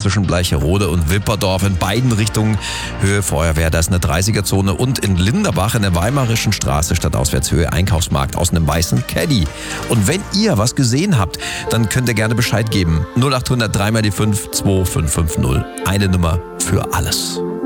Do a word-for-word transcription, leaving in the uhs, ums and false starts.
zwischen Bleicherode und Wipperdorf in beiden Richtungen Höhe Feuerwehr. Da ist eine dreißiger-Zone und in Linderbach in der Weimarischen Straße stadtauswärts Höhe Einkaufsmarkt aus einem weißen Caddy. Und wenn ihr was gesehen habt, dann könnt ihr gerne Bescheid geben. null acht hundert drei mal die fünf zwei fünf fünf null. Eine Nummer für alles.